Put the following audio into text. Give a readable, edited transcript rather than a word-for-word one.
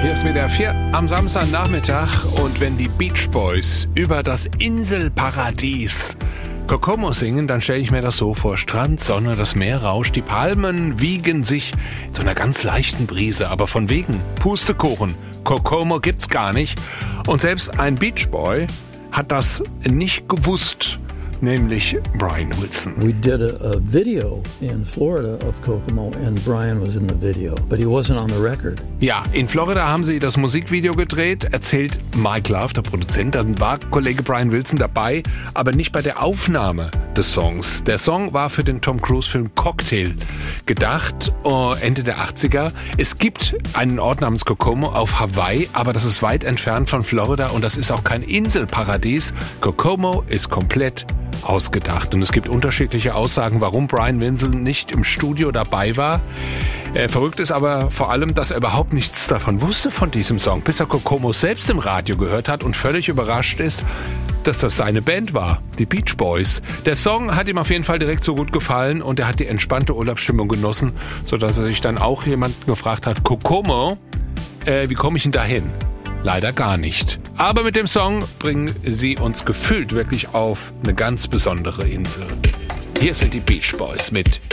Hier ist WDR 4 am Samstagnachmittag und wenn die Beach Boys über das Inselparadies Kokomo singen, dann stelle ich mir das so vor. Strand, Sonne, das Meer rauscht, die Palmen wiegen sich in so einer ganz leichten Brise, aber von wegen Pustekuchen, Kokomo gibt's gar nicht. Und selbst ein Beach Boy hat das nicht gewusst, nämlich Brian Wilson. We did a video in Florida of Kokomo and Brian was in the video, but he wasn't on the record. Ja, in Florida haben sie das Musikvideo gedreht, erzählt Mike Love, der Produzent. Dann war Kollege Brian Wilson dabei, aber nicht bei der Aufnahme des Songs. Der Song war für den Tom Cruise-Film Cocktail gedacht, Ende der 80er. Es gibt einen Ort namens Kokomo auf Hawaii, aber das ist weit entfernt von Florida und das ist auch kein Inselparadies. Kokomo ist komplett ausgedacht. Und es gibt unterschiedliche Aussagen, warum Brian Wilson nicht im Studio dabei war. Verrückt ist aber vor allem, dass er überhaupt nichts davon wusste von diesem Song, bis er Kokomo selbst im Radio gehört hat und völlig überrascht ist, dass das seine Band war, die Beach Boys. Der Song hat ihm auf jeden Fall direkt so gut gefallen und er hat die entspannte Urlaubsstimmung genossen, sodass er sich dann auch jemanden gefragt hat, Kokomo, wie komme ich denn da hin? Leider gar nicht. Aber mit dem Song bringen sie uns gefühlt wirklich auf eine ganz besondere Insel. Hier sind die Beach Boys mit